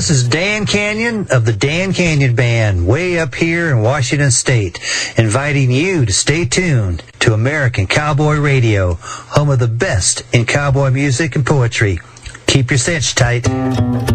This is Dan Canyon of the Dan Canyon Band, way up here in Washington State, inviting you to stay tuned to American Cowboy Radio, home of the best in cowboy music and poetry. Keep your cinch tight.